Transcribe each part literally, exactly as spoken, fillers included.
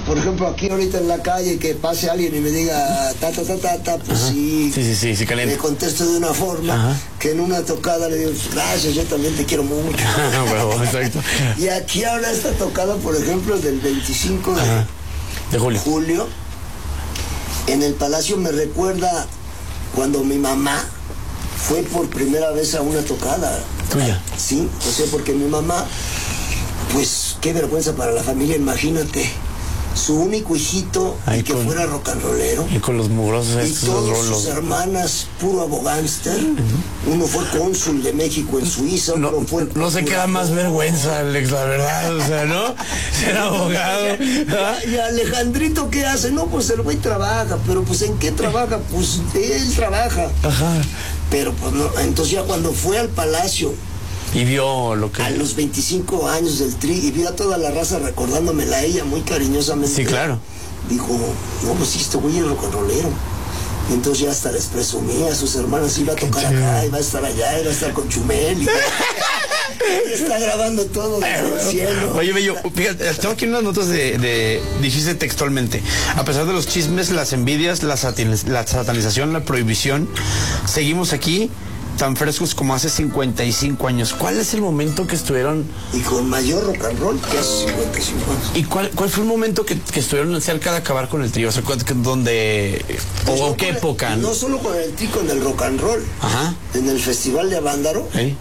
por ejemplo, aquí ahorita en la calle, que pase alguien y me diga ta, ta, ta, ta, ta, pues sí, sí, sí, sí, sí, le contesto de una forma. Ajá. Que en una tocada le digo, gracias, yo también te quiero mucho. Bueno, exacto. Y aquí ahora esta tocada, por ejemplo, del veinticinco de, de julio. julio, en el Palacio me recuerda cuando mi mamá fue por primera vez a una tocada. ¿Tuya? Sí, o sea, porque mi mamá, pues qué vergüenza para la familia, imagínate, su único hijito, y que con, fuera rock and rollero, y con los mugrosos y todas sus hermanas puro abogánster. Uh-huh. Uno fue cónsul de México en Suiza, no, otro fue no se queda más vergüenza, Alex, la verdad, o sea, ¿no? Ser abogado. Y, y Alejandrito, ¿qué hace? No, pues el güey trabaja, pero pues ¿en qué trabaja? Pues él trabaja. Ajá. Pero pues no, entonces ya cuando fue al Palacio y vio lo que... a los veinticinco años del Tri, y vio a toda la raza recordándomela a ella muy cariñosamente. Sí, claro. Dijo, no, pues sí, este güey es rock and rollero. Y entonces ya hasta les presumía a sus hermanas, iba a tocar acá, iba a estar allá, iba a estar con Chumel. Y está grabando todo desde el cielo. Oye, Bello, fíjate, tengo aquí unas notas de, de, dijiste textualmente, a pesar de los chismes, las envidias, la, sataniz, la satanización, la prohibición, seguimos aquí tan frescos como hace cincuenta y cinco años. ¿Cuál es el momento que estuvieron? Y con mayor rock and roll que hace cincuenta y cinco años. ¿Y cuál, cuál fue el momento que, que estuvieron cerca de acabar con el trío? O sea, ¿dónde, pues o no qué el, época? No solo con el trío, con el rock and roll. Ajá. En el Festival de Avándaro, ¿eh?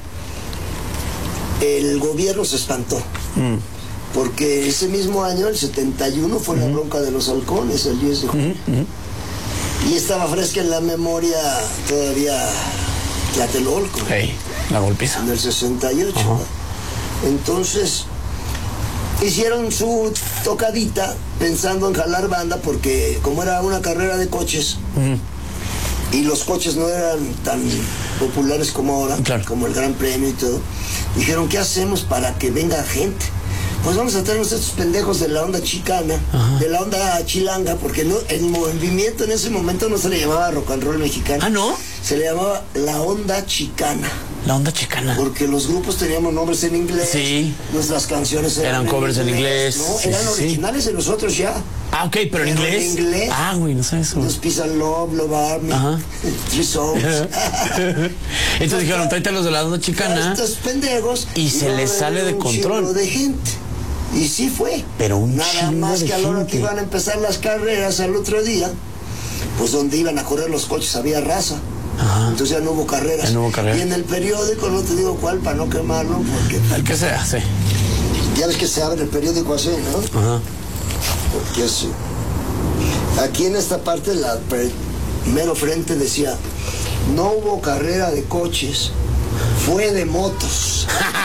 El gobierno se espantó. Mm. Porque ese mismo año, el setenta y uno, fue uh-huh. la bronca de los halcones, el diez de julio. Uh-huh. Y estaba fresca en la memoria todavía Tlatelolco. Hey, la golpiza. En el sesenta y ocho. Uh-huh. Entonces, hicieron su tocadita pensando en jalar banda, porque como era una carrera de coches, uh-huh. y los coches no eran tan populares como ahora, claro. como el Gran Premio y todo, dijeron, ¿qué hacemos para que venga gente? Pues vamos a traernos a estos pendejos de la onda chicana, ajá. de la onda chilanga, porque no, el movimiento en ese momento no se le llamaba rock and roll mexicano. ¿Ah, no? Se le llamaba la onda chicana. La onda chicana. Porque los grupos teníamos nombres en inglés. Sí. Nuestras canciones eran, eran covers en inglés. En inglés ¿no? Sí, eran sí, originales sí. de nosotros ya. Ah, ok, pero en inglés. En inglés. Ah, güey, no sabes eso. Los Peace and Love, Love Army, Three Souls. Entonces dijeron, tráete a los de la onda chicana. Estos pendejos. Y, y se les sale de control. De gente. Y sí fue. Pero un Nada más que a la hora gente. que iban a empezar las carreras al otro día, pues donde iban a correr los coches había raza. Ajá. Entonces ya no hubo carreras. Ya no hubo carreras. Y en el periódico, no te digo cuál para no quemarlo, porque... El que sea, sí. Ya ves que se abre el periódico así, ¿no? Ajá. Porque así. Aquí en esta parte, la mero frente decía, no hubo carrera de coches, fue de motos.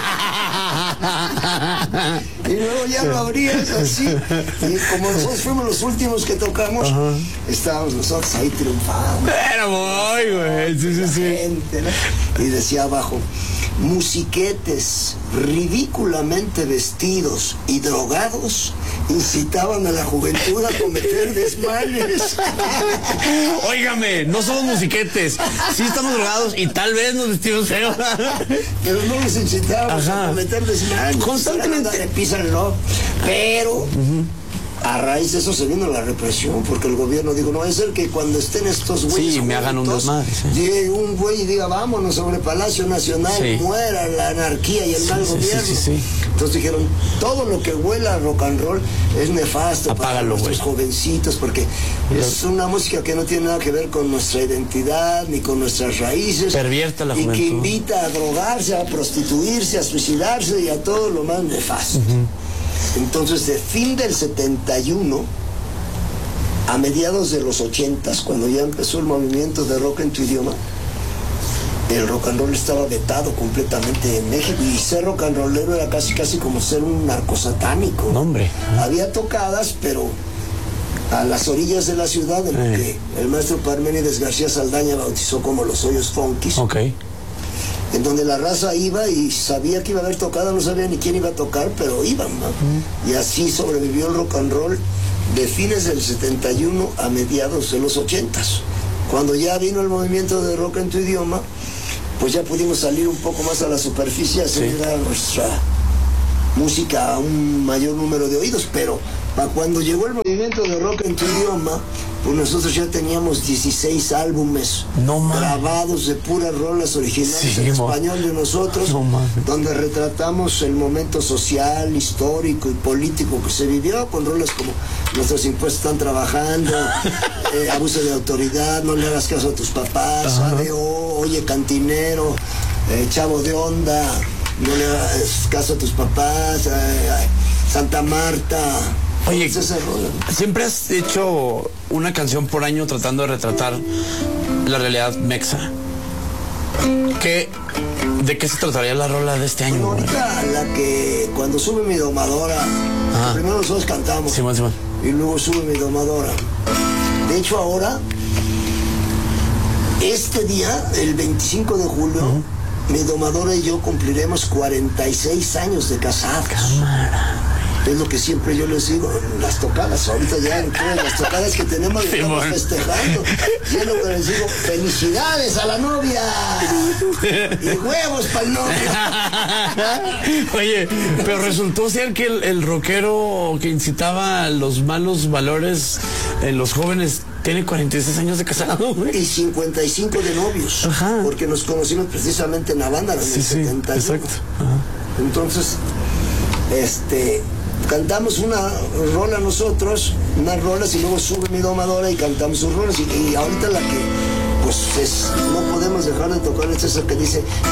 Y luego ya lo abrías así, y como nosotros fuimos los últimos que tocamos, ajá. estábamos nosotros ahí triunfando. Era muy, güey, sí, sí, sí. Gente, ¿no? Y decía abajo, musiquetes ridículamente vestidos y drogados incitaban a la juventud a cometer desmanes. Óigame, no somos musiquetes, sí estamos drogados y tal vez nos vestimos feos, pero no nos incitábamos Ajá. a cometer desmanes. Constantemente de Peace and Love, pero uh-huh. a raíz de eso se vino la represión, porque el gobierno dijo, no va a ser que cuando estén estos güeyes sí, me hagan un desmadre, sí. llegue un güey y diga, vámonos sobre Palacio Nacional, sí. muera la anarquía y el sí, mal sí, gobierno. Sí, sí, sí. Entonces dijeron, todo lo que huela a rock and roll es nefasto. Apágalo, para nuestros jovencitos, porque Pero... es una música que no tiene nada que ver con nuestra identidad, ni con nuestras raíces. Pervierte la y juventud. Que invita a drogarse, a prostituirse, a suicidarse y a todo lo más nefasto. Uh-huh. Entonces, de fin del setenta y uno a mediados de los ochentas, cuando ya empezó el movimiento de rock en tu idioma, el rock and roll estaba vetado completamente en México, y ser rock and rollero era casi casi como ser un narcosatánico. No, hombre. Ah. Había tocadas, pero a las orillas de la ciudad, en lo que el maestro Parménides García Saldaña bautizó como los hoyos funkis. Okay. En donde la raza iba y sabía que iba a haber tocada, no sabía ni quién iba a tocar, pero iban, ¿no? Uh-huh. Y así sobrevivió el rock and roll de fines del setenta y uno a mediados de los ochentas. Cuando ya vino el movimiento de rock en tu idioma, pues ya pudimos salir un poco más a la superficie, hacer llegar sí. nuestra música a un mayor número de oídos, pero Para cuando llegó el movimiento de rock en tu idioma, pues nosotros ya teníamos dieciséis álbumes no, grabados de puras rolas originales sí, en español de nosotros, no, donde retratamos el momento social, histórico y político que se vivió, con rolas como nuestros impuestos están trabajando, eh, abuso de autoridad, no le hagas caso a tus papás, A D O, oye cantinero, eh, chavo de onda, no le hagas caso a tus papás, eh, Santa Marta. Oye, siempre has hecho una canción por año tratando de retratar la realidad mexa. ¿Qué, ¿De qué se trataría la rola de este año? Bueno, ahorita la que cuando sube mi domadora, primero nosotros cantamos, sí, man, sí, man. Y luego sube mi domadora. De hecho ahora, este día, el veinticinco de julio, uh-huh. mi domadora y yo cumpliremos cuarenta y seis años de casados. Cámara. Es lo que siempre yo les digo, las tocadas, ahorita ya en todas las tocadas que tenemos sí, estamos bueno. festejando. Y es lo que les digo, felicidades a la novia y huevos para el novio. Oye, pero resultó ser que el, el rockero que incitaba los malos valores en los jóvenes tiene cuarenta y seis años de casado, güey. Y cincuenta y cinco de novios. Ajá. Porque nos conocimos precisamente en la banda en sí, el sí, setenta y uno. Exacto. Ajá. Entonces, este... cantamos una rola nosotros, unas rolas y luego sube mi domadora y cantamos sus rolas y, y ahorita la que pues es, no podemos dejar de tocar es esa que dice